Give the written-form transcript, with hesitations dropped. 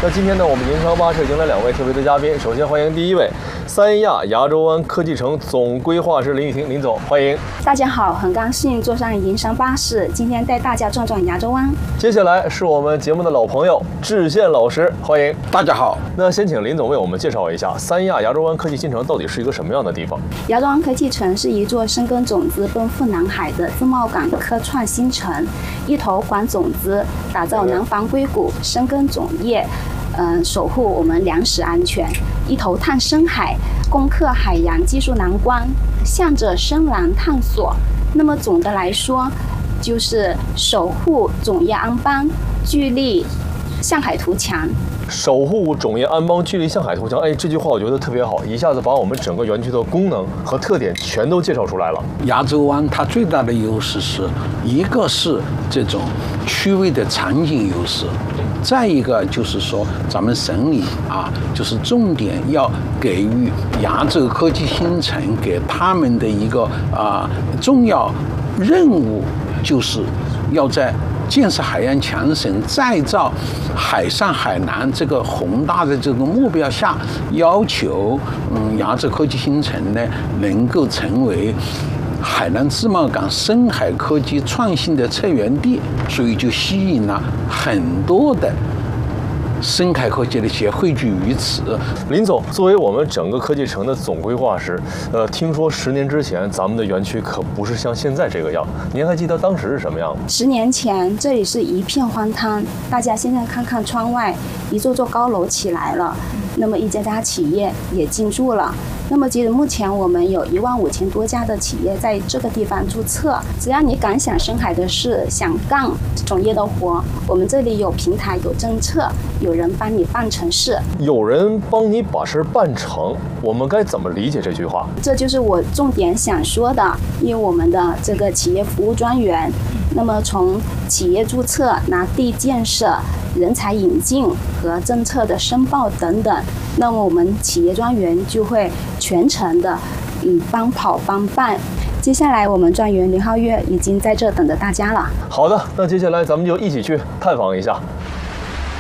那今天呢，我们银川巴士迎来2位特别的嘉宾。首先欢迎第一位，三亚亚洲湾科技城总规划师林玉婷林总，欢迎。 大家好，很高兴坐上银山巴士，今天带大家转转亚洲湾。 接下来是我们节目的老朋友智宪老师，欢迎。 大家好。 那先请林总为我们介绍一下三亚亚洲湾科技新城到底是一个什么样的地方？ 亚洲湾科技城是一座深耕种子、奔赴南海的自贸港科创新城，一头管种子，打造南方硅谷，深耕种业。守护我们粮食安全，一头探深海，攻克海洋技术难关，向着深蓝探索。那么总的来说，就是守护种业安邦，聚力向海图强。 守护种业安邦，聚力向海图强。哎，这句话我觉得特别好，一下子把我们整个园区的功能和特点全都介绍出来了。 亚洲湾它最大的优势是一个是这种区位的场景优势，再一个就是说咱们省里就是重点要给予亚洲科技新城给他们的一个重要任务，就是要在建设海洋强省、再造海上海南这个宏大的这个目标下，要求亚洲科技新城呢能够成为海南自贸港深海科技创新的策源地，所以就吸引了很多的深海科技的企业汇聚于此。 林总，作为我们整个科技城的总规划师，听说10年之前咱们的园区可不是像现在这个样，您还记得当时是什么样 ？10年前这里是一片荒滩，大家现在看看窗外，一座座高楼起来了，那么一家家企业也进驻了。那么截止目前，我们有15000多家的企业在这个地方注册。只要你敢想深海的事，想干种业的活，我们这里有平台、有政策，有人帮你办成事。 有人帮你把事办成，我们该怎么理解这句话？ 这就是我重点想说的，因为我们的这个企业服务专员，那么从企业注册、拿地建设、人才引进和政策的申报等等，那么我们企业专员就会全程的帮跑帮办。接下来我们专员林浩月已经在这等着大家了。 好的，那接下来咱们就一起去探访一下。